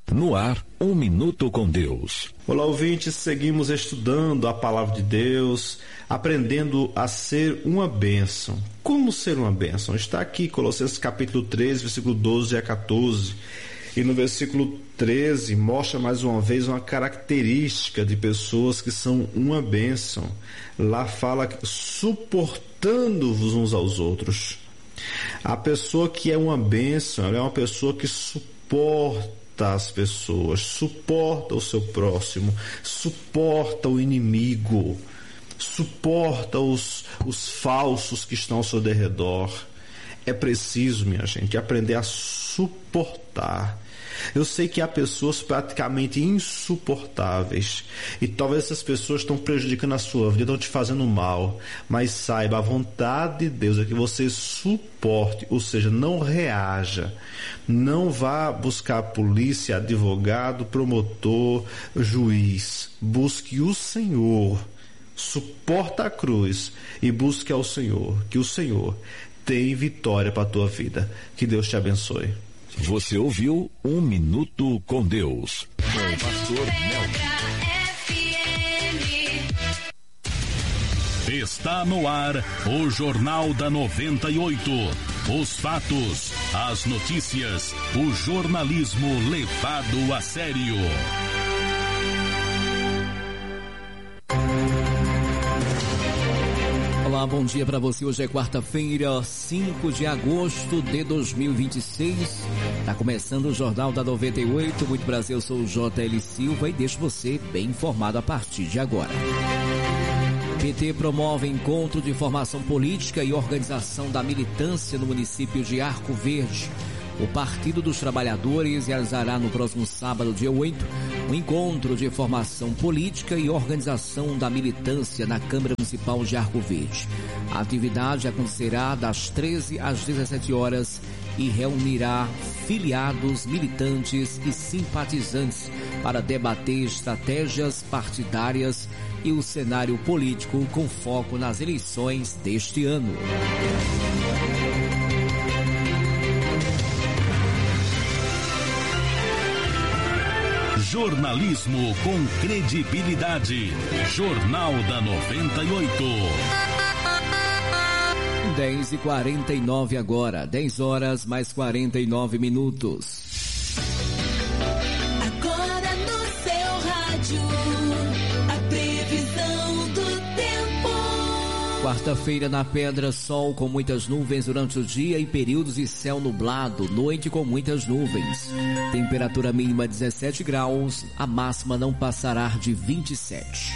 No ar, Um Minuto com Deus. Olá, ouvintes, seguimos estudando a palavra de Deus, aprendendo a ser uma bênção. Como ser uma bênção? Está aqui, Colossenses capítulo 13, versículo 12 a 14. E no versículo 13 mostra mais uma vez uma característica de pessoas que são uma bênção. Lá fala suportando-vos uns aos outros. A pessoa que é uma bênção, ela é uma pessoa que suporta as pessoas, suporta o seu próximo, suporta o inimigo, suporta os falsos que estão ao seu derredor. É preciso, minha gente, aprender a suportar. Eu sei que há pessoas praticamente insuportáveis e talvez essas pessoas estão prejudicando a sua vida, estão te fazendo mal, mas saiba, a vontade de Deus é que você suporte, ou seja, não reaja, não vá buscar polícia, advogado, promotor, juiz. Busque o Senhor, suporta a cruz e busque ao Senhor, que o Senhor tem vitória para a tua vida. Que Deus te abençoe. Você ouviu Um Minuto com Deus, com o pastor Mel. Está no ar o Jornal da 98. Os fatos, as notícias, o jornalismo levado a sério. Olá, bom dia para você. Hoje é quarta-feira, 5 de agosto de 2026. Está começando o Jornal da 98. Muito prazer, eu sou o J.L. Silva e deixo você bem informado a partir de agora. PT promove encontro de formação política e organização da militância no município de Arco Verde. O Partido dos Trabalhadores realizará no próximo sábado, dia 8, um encontro de formação política e organização da militância na Câmara Municipal de Arco Verde. A atividade acontecerá das 13 às 17 horas e reunirá filiados, militantes e simpatizantes para debater estratégias partidárias e o cenário político com foco nas eleições deste ano. Jornalismo com credibilidade. Jornal da 98. 10h49 agora. 10 horas mais 49 minutos. Agora no seu rádio, a previsão do tempo. Quarta-feira na Pedra, sol com muitas nuvens durante o dia e períodos de céu nublado, noite com muitas nuvens. Temperatura mínima 17 graus, a máxima não passará de 27.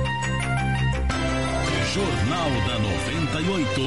Jornal da 98.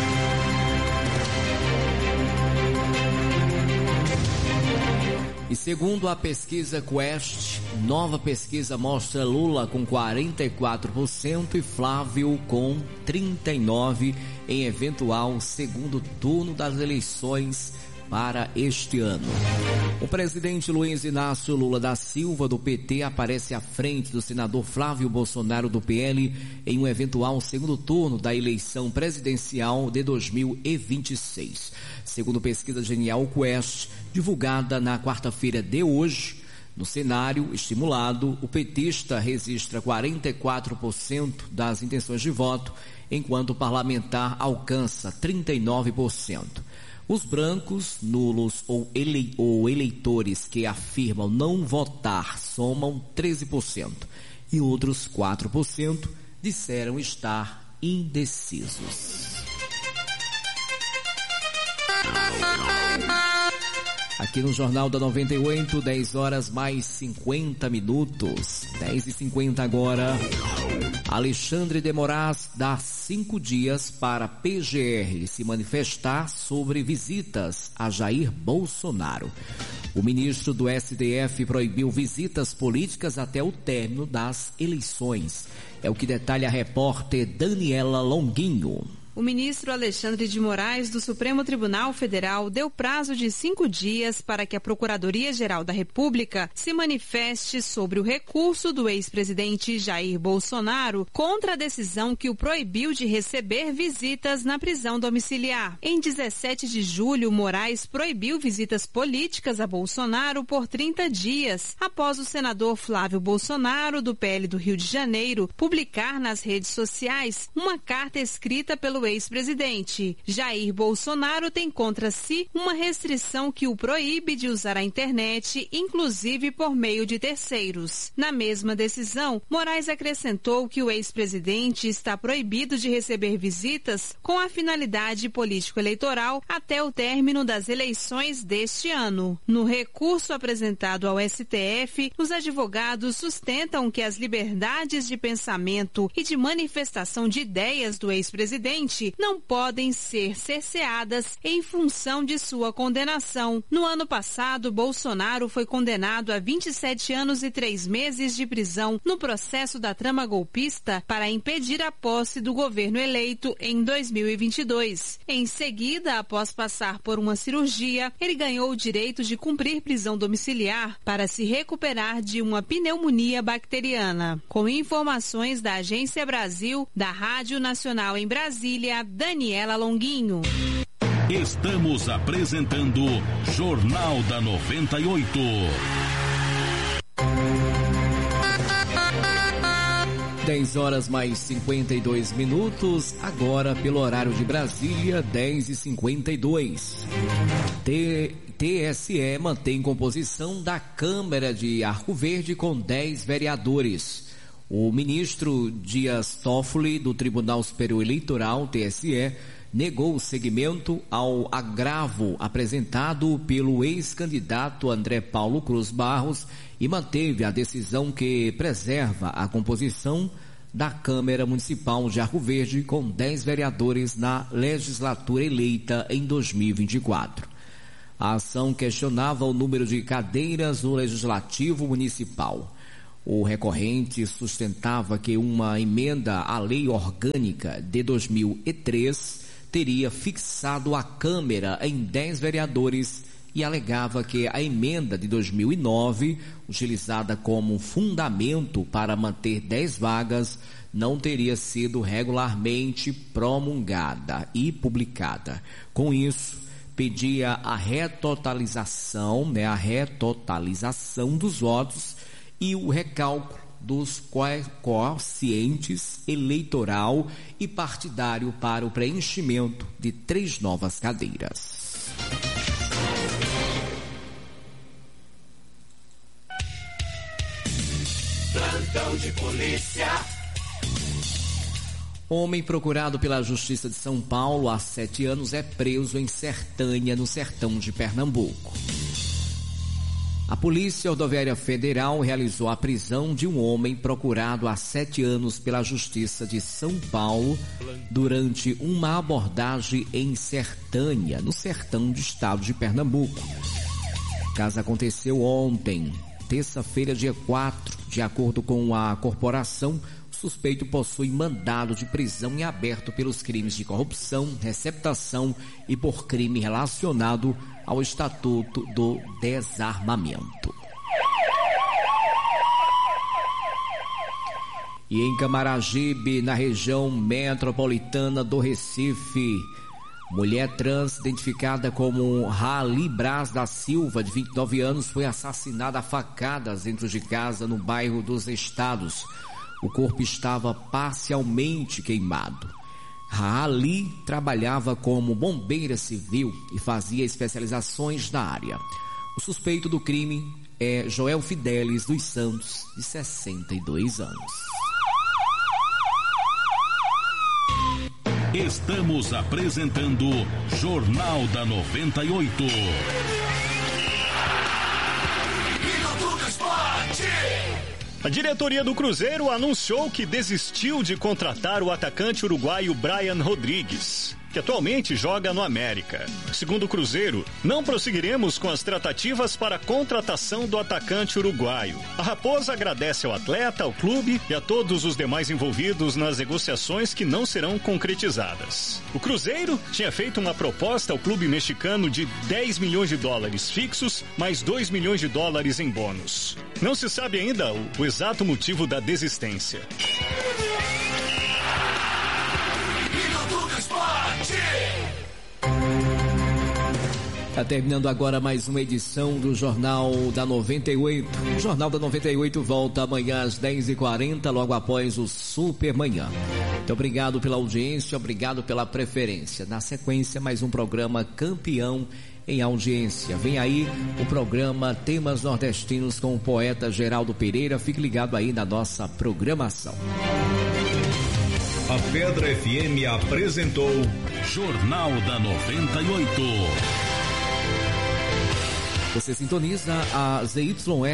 E segundo a pesquisa Quest, nova pesquisa mostra Lula com 44% e Flávio com 39% em eventual segundo turno das eleições para este ano. O presidente Luiz Inácio Lula da Silva, do PT, aparece à frente do senador Flávio Bolsonaro, do PL, em um eventual segundo turno da eleição presidencial de 2026. Segundo pesquisa Genial Quest, divulgada na quarta-feira de hoje, no cenário estimulado, o petista registra 44% das intenções de voto, enquanto o parlamentar alcança 39%. Os brancos, nulos ou eleitores que afirmam não votar somam 13% e outros 4% disseram estar indecisos. Aqui no Jornal da 98, 10 horas mais 50 minutos. 10h50 agora. Alexandre de Moraes dá 5 dias para PGR se manifestar sobre visitas a Jair Bolsonaro. O ministro do STF proibiu visitas políticas até o término das eleições. É o que detalha a repórter Daniela Longuinho. O ministro Alexandre de Moraes, do Supremo Tribunal Federal, deu prazo de 5 dias para que a Procuradoria-Geral da República se manifeste sobre o recurso do ex-presidente Jair Bolsonaro contra a decisão que o proibiu de receber visitas na prisão domiciliar. Em 17 de julho, Moraes proibiu visitas políticas a Bolsonaro por 30 dias, após o senador Flávio Bolsonaro, do PL do Rio de Janeiro, publicar nas redes sociais uma carta escrita pelo ex-presidente. Jair Bolsonaro tem contra si uma restrição que o proíbe de usar a internet, inclusive por meio de terceiros. Na mesma decisão, Moraes acrescentou que o ex-presidente está proibido de receber visitas com a finalidade político-eleitoral até o término das eleições deste ano. No recurso apresentado ao STF, os advogados sustentam que as liberdades de pensamento e de manifestação de ideias do ex-presidente não podem ser cerceadas em função de sua condenação. No ano passado, Bolsonaro foi condenado a 27 anos e 3 meses de prisão no processo da trama golpista para impedir a posse do governo eleito em 2022. Em seguida, após passar por uma cirurgia, ele ganhou o direito de cumprir prisão domiciliar para se recuperar de uma pneumonia bacteriana. Com informações da Agência Brasil, da Rádio Nacional em Brasília, Daniela Longuinho. Estamos apresentando Jornal da 98. 10 horas mais 52 minutos, agora pelo horário de Brasília, 10h52. TSE mantém composição da Câmara de Arco Verde com 10 vereadores. O ministro Dias Toffoli, do Tribunal Superior Eleitoral, TSE, negou o seguimento ao agravo apresentado pelo ex-candidato André Paulo Cruz Barros e manteve a decisão que preserva a composição da Câmara Municipal de Arco Verde com 10 vereadores na legislatura eleita em 2024. A ação questionava o número de cadeiras no Legislativo Municipal. O recorrente sustentava que uma emenda à Lei Orgânica de 2003 teria fixado a Câmara em 10 vereadores e alegava que a emenda de 2009, utilizada como fundamento para manter 10 vagas, não teria sido regularmente promulgada e publicada. Com isso, pedia a retotalização dos votos e o recálculo dos quocientes eleitoral e partidário para o preenchimento de 3 novas cadeiras. Plantão de polícia. Homem procurado pela Justiça de São Paulo há 7 anos é preso em Sertânia, no sertão de Pernambuco. A Polícia Rodoviária Federal realizou a prisão de um homem procurado há 7 anos pela Justiça de São Paulo durante uma abordagem em Sertânia, no sertão do estado de Pernambuco. O caso aconteceu ontem, terça-feira, dia 4. De acordo com a corporação, o suspeito possui mandado de prisão em aberto pelos crimes de corrupção, receptação e por crime relacionado ao Estatuto do Desarmamento. E em Camaragibe, na região metropolitana do Recife, mulher trans identificada como Rali Braz da Silva, de 29 anos, foi assassinada a facadas dentro de casa no bairro dos Estados. O corpo estava parcialmente queimado. Rali trabalhava como bombeira civil e fazia especializações na área. O suspeito do crime é Joel Fidelis dos Santos, de 62 anos. Estamos apresentando Jornal da 98. A diretoria do Cruzeiro anunciou que desistiu de contratar o atacante uruguaio Brian Rodrigues. que atualmente joga no América. Segundo o Cruzeiro, não prosseguiremos com as tratativas para a contratação do atacante uruguaio. A Raposa agradece ao atleta, ao clube e a todos os demais envolvidos nas negociações que não serão concretizadas. O Cruzeiro tinha feito uma proposta ao clube mexicano de 10 milhões de dólares fixos, mais 2 milhões de dólares em bônus. Não se sabe ainda o exato motivo da desistência. Está terminando agora mais uma edição do Jornal da 98. O Jornal da 98 volta amanhã às 10h40, logo após o Supermanhã. Muito obrigado pela audiência, obrigado pela preferência. Na sequência, mais um programa campeão em audiência. Vem aí o programa Temas Nordestinos com o poeta Geraldo Pereira. Fique ligado aí na nossa programação. A Pedra FM apresentou Jornal da 98. Você sintoniza a ZYL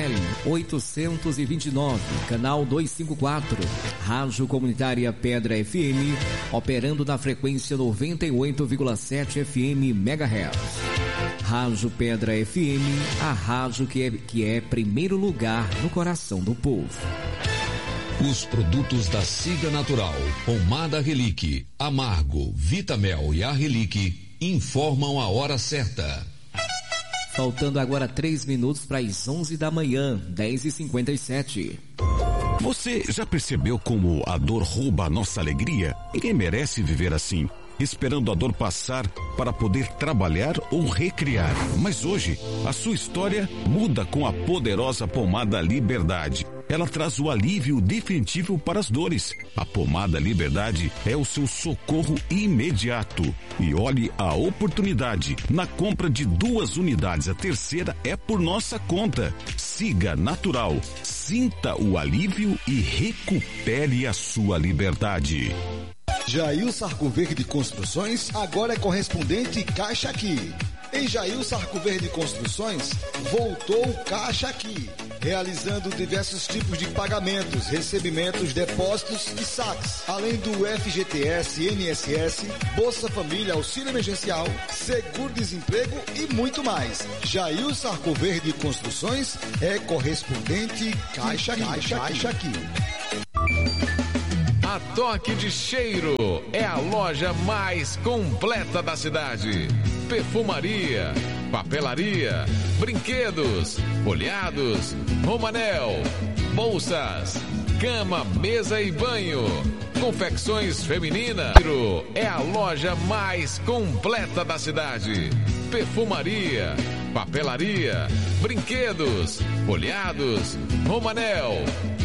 829, canal 254, Rádio Comunitária Pedra FM, operando na frequência 98,7 FM MHz. Rádio Pedra FM, a rádio que é primeiro lugar no coração do povo. Os produtos da Siga Natural, Pomada Relique, Amargo, Vitamel e a Relique informam a hora certa. Faltando agora 3 minutos para as 11 da manhã, 10h57. Você já percebeu como a dor rouba a nossa alegria? Ninguém merece viver assim, esperando a dor passar para poder trabalhar ou recriar. Mas hoje, a sua história muda com a poderosa Pomada Liberdade. Ela traz o alívio definitivo para as dores. A Pomada Liberdade é o seu socorro imediato. E olhe a oportunidade. Na compra de 2 unidades, a terceira é por nossa conta. Siga Natural. Sinta o alívio e recupere a sua liberdade. Jailson Arcoverde Construções agora é correspondente Caixa Aqui. Em Jailson Arcoverde Construções, voltou o Caixa Aqui, realizando diversos tipos de pagamentos, recebimentos, depósitos e saques, além do FGTS, INSS, Bolsa Família, Auxílio Emergencial, Seguro-Desemprego e muito mais. Jailson Arcoverde Construções é correspondente Caixa Aqui. A Toque de Cheiro é a loja mais completa da cidade. Perfumaria, papelaria, brinquedos, folhados, romanel, bolsas, cama, mesa e banho, confecções femininas. É a loja mais completa da cidade. Perfumaria, papelaria, brinquedos, folhados, romanel,